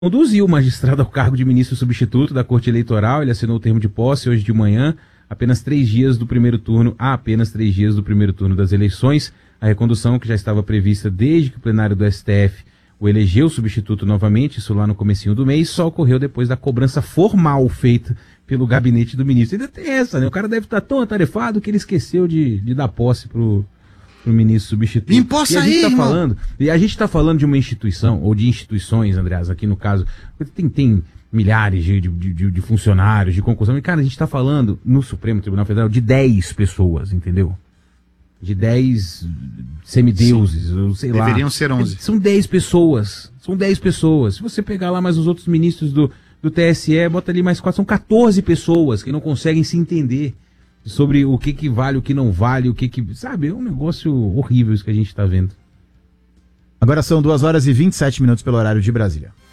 conduziu o magistrado ao cargo de ministro substituto da Corte Eleitoral. Ele assinou o termo de posse hoje de manhã, apenas 3 dias do primeiro turno, das eleições. A recondução, que já estava prevista desde que o plenário do STF o elegeu substituto novamente, isso lá no comecinho do mês, só ocorreu depois da cobrança formal feita pelo gabinete do ministro. Ainda tem essa, né? O cara deve estar tão atarefado que ele esqueceu de dar posse pro ministro substituto. Imposta aí, e a gente tá falando de uma instituição, ou de instituições, Andreas, aqui no caso, tem milhares de funcionários, de concursão, e, cara, a gente tá falando no Supremo Tribunal Federal de 10 pessoas, entendeu? De 10 semideuses, ou sei lá. Deveriam ser 11. São 10 pessoas. Se você pegar lá mais os outros ministros do TSE, bota ali mais 4, são 14 pessoas que não conseguem se entender sobre o que vale, o que não vale, sabe, é um negócio horrível isso que a gente tá vendo. Agora são 2 horas e 27 minutos pelo horário de Brasília.